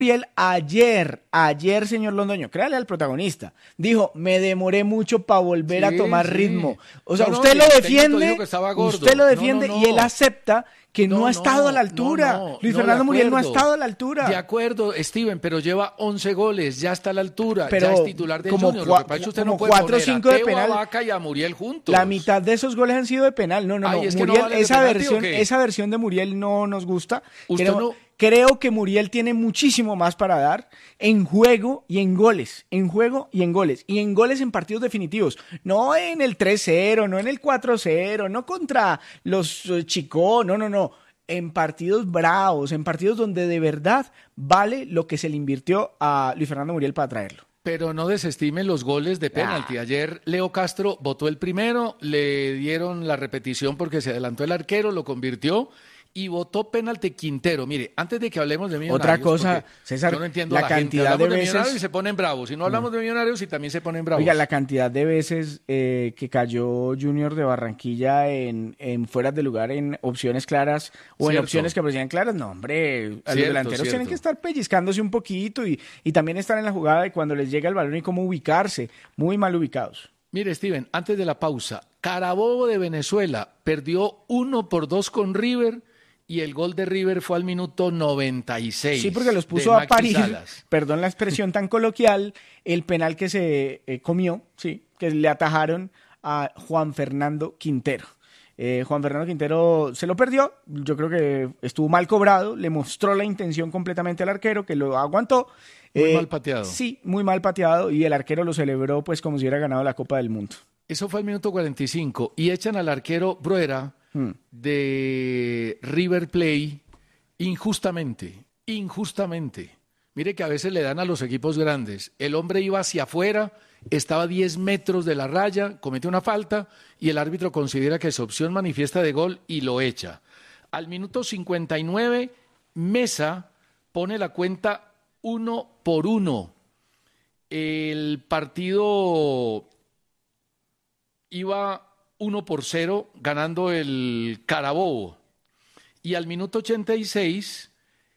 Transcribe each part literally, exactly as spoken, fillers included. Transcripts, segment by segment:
Muriel ayer, ayer, señor Londoño, créale al protagonista, dijo, me demoré mucho para volver sí, a tomar sí. ritmo. O sea, no, usted, no, lo defiende, usted lo defiende, no, no, no. y él acepta que no, no ha estado no, a la altura. No, no, Luis no, Fernando Muriel no ha estado a la altura. De acuerdo, Steven, pero lleva once goles, ya está a la altura, pero ya es titular del Junior. Lo que pasa es que usted no puede poner cinco a de Teo, penal. a Vaca y a Muriel juntos. La mitad de esos goles han sido de penal. No, no, Ay, no. Es Muriel, que no vale esa, penalti, versión, esa versión de Muriel no nos gusta. Usted Creo, no... creo que Muriel tiene muchísimo más para dar en juego y en goles. En juego y en goles. Y en goles en partidos definitivos. No en el tres cero, no en el cuatro cero, no contra los uh, Chicó, no, no, no. En partidos bravos, en partidos donde de verdad vale lo que se le invirtió a Luis Fernando Muriel para traerlo. Pero no desestimen los goles de penalti. Ah. Ayer Leo Castro votó el primero, le dieron la repetición porque se adelantó el arquero, lo convirtió y votó penalti Quintero. Mire, antes de que hablemos de Millonarios... Otra cosa, César, yo no entiendo la, la cantidad gente. de veces... de Millonarios y se ponen bravos. Y no hablamos mm. de Millonarios y también se ponen bravos. Oiga, la cantidad de veces eh, que cayó Junior de Barranquilla en, en fueras de lugar, en opciones claras o cierto. en opciones que parecían claras. No, hombre, a cierto, los delanteros cierto. tienen que estar pellizcándose un poquito y, y también estar en la jugada y cuando les llega el balón y cómo ubicarse. Muy mal ubicados. Mire, Steven, antes de la pausa, Carabobo de Venezuela perdió uno por dos con River... Y el gol de River fue al minuto noventa y seis. Sí, porque los puso a parir, Salas. Perdón la expresión tan coloquial, el penal que se eh, comió, sí, que le atajaron a Juan Fernando Quintero. Eh, Juan Fernando Quintero se lo perdió, yo creo que estuvo mal cobrado, le mostró la intención completamente al arquero, que lo aguantó. Muy eh, mal pateado. Sí, muy mal pateado, y el arquero lo celebró pues como si hubiera ganado la Copa del Mundo. Eso fue al minuto cuarenta y cinco, y echan al arquero Bruera, de River Plate injustamente, injustamente. Mire que a veces le dan a los equipos grandes. El hombre iba hacia afuera, estaba a diez metros de la raya, comete una falta y el árbitro considera que es opción manifiesta de gol y lo echa. Al minuto cincuenta y nueve, Mesa pone la cuenta uno por uno. El partido iba uno por cero, ganando el Carabobo. Y al minuto ochenta y seis,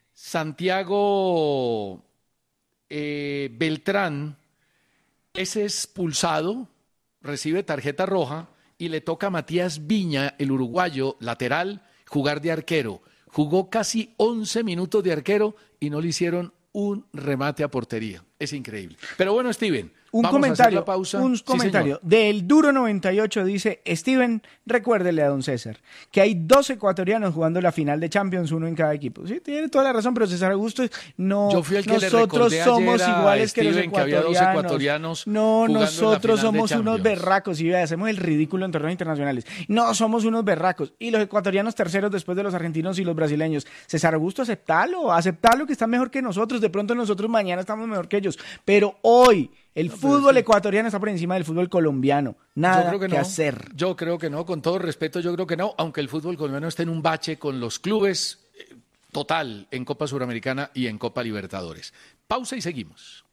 Santiago eh, Beltrán es expulsado, recibe tarjeta roja y le toca a Matías Viña, el uruguayo lateral, jugar de arquero. Jugó casi once minutos de arquero y no le hicieron un remate a portería. Es increíble. Pero bueno, Steven, un vamos comentario, a hacer la pausa. Un comentario sí, del Duro noventa y ocho dice, Steven, recuérdele a don César que hay dos ecuatorianos jugando la final de Champions, uno en cada equipo. Sí, tiene toda la razón, pero César Augusto, no, Yo fui el que nosotros le somos ayer a iguales Steven, que los ecuatorianos. Que había dos ecuatorianos no, nosotros en la somos unos berracos y hacemos el ridículo en torneos internacionales. No, somos unos berracos. Y los ecuatorianos terceros después de los argentinos y los brasileños. César Augusto, aceptalo, aceptalo que están mejor que nosotros. De pronto nosotros mañana estamos mejor que ellos. Pero hoy el no, fútbol ecuatoriano está por encima del fútbol colombiano. Nada yo creo que, que no. hacer. Yo creo que no, con todo respeto, yo creo que no, aunque el fútbol colombiano está en un bache con los clubes eh, total en Copa Suramericana y en Copa Libertadores. Pausa y seguimos.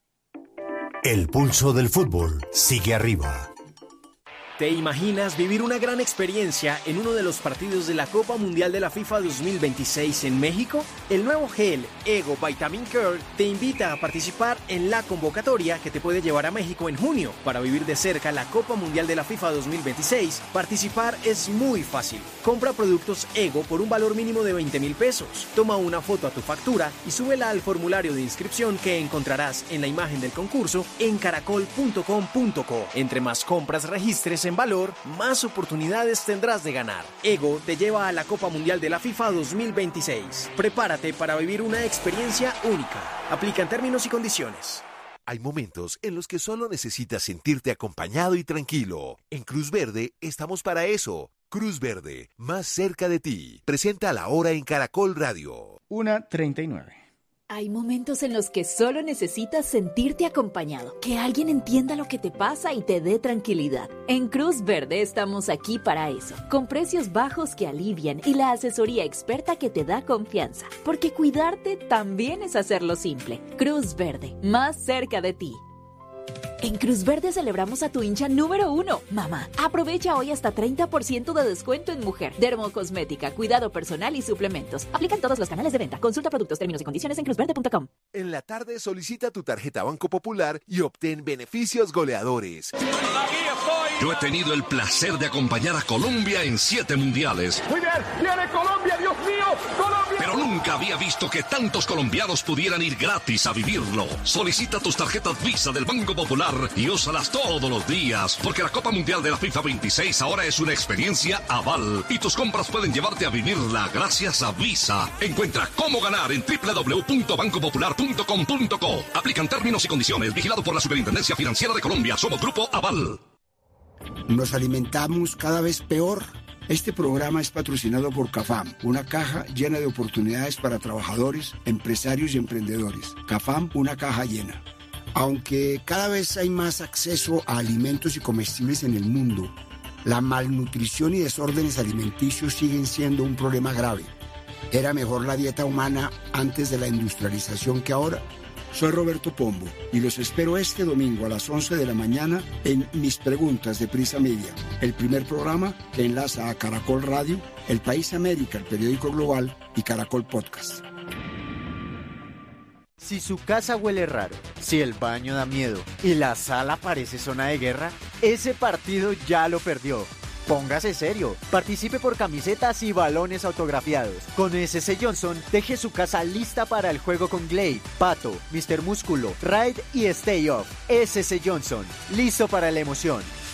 El pulso del fútbol sigue arriba. ¿Te imaginas vivir una gran experiencia en uno de los partidos de la Copa Mundial de la FIFA dos mil veintiséis en México? El nuevo gel Ego Vitamin Curl te invita a participar en la convocatoria que te puede llevar a México en junio. Para vivir de cerca la Copa Mundial de la FIFA dos mil veintiséis, participar es muy fácil. Compra productos Ego por un valor mínimo de veinte mil pesos. Toma una foto a tu factura y súbela al formulario de inscripción que encontrarás en la imagen del concurso en caracol punto com punto co. Entre más compras registres en valor, más oportunidades tendrás de ganar. Ego te lleva a la Copa Mundial de la FIFA dos mil veintiséis. Prepárate para vivir una experiencia única. Aplican términos y condiciones. Hay momentos en los que solo necesitas sentirte acompañado y tranquilo. En Cruz Verde estamos para eso. Cruz Verde, más cerca de ti. Presenta la hora en Caracol Radio. una treinta y nueve. Hay momentos en los que solo necesitas sentirte acompañado, que alguien entienda lo que te pasa y te dé tranquilidad. En Cruz Verde estamos aquí para eso, con precios bajos que alivian y la asesoría experta que te da confianza, porque cuidarte también es hacerlo simple. Cruz Verde, más cerca de ti. En Cruz Verde celebramos a tu hincha número uno. Mamá, aprovecha hoy hasta treinta por ciento de descuento en mujer, dermocosmética, cuidado personal y suplementos. Aplican todos los canales de venta. Consulta productos, términos y condiciones en cruz verde punto com. En la tarde solicita tu tarjeta Banco Popular y obtén beneficios goleadores. Yo he tenido el placer de acompañar a Colombia en siete mundiales. Muy bien, viene Colombia, Dios mío, Colombia. Pero nunca había visto que tantos colombianos pudieran ir gratis a vivirlo. Solicita tus tarjetas Visa del Banco Popular y úsalas todos los días, porque la Copa Mundial de la FIFA veintiséis ahora es una experiencia aval y tus compras pueden llevarte a vivirla gracias a Visa. Encuentra cómo ganar en doble u doble u doble u punto banco popular punto com punto co. Aplican términos y condiciones. Vigilado por la Superintendencia Financiera de Colombia. Somos Grupo Aval. Nos alimentamos cada vez peor. Este programa es patrocinado por CAFAM, una caja llena de oportunidades para trabajadores, empresarios y emprendedores. CAFAM, una caja llena. Aunque cada vez hay más acceso a alimentos y comestibles en el mundo, la malnutrición y desórdenes alimenticios siguen siendo un problema grave. ¿Era mejor la dieta humana antes de la industrialización que ahora? Soy Roberto Pombo y los espero este domingo a las once de la mañana en Mis Preguntas de Prisa Media, el primer programa que enlaza a Caracol Radio, El País América, el periódico global y Caracol Podcast. Si su casa huele raro, si el baño da miedo y la sala parece zona de guerra, ese partido ya lo perdió. Póngase serio, participe por camisetas y balones autografiados. Con S C Johnson, deje su casa lista para el juego con Glade, Pato, mister Músculo, Raid y Stay Off. S C Johnson, listo para la emoción.